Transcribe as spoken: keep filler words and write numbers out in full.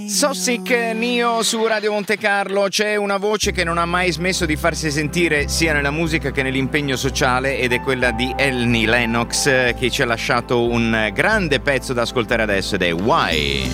Sossic Nio su Radio Monte Carlo. C'è una voce che non ha mai smesso di farsi sentire sia nella musica che nell'impegno sociale, ed è quella di Annie Lennox, che ci ha lasciato un grande pezzo da ascoltare adesso, ed è Why.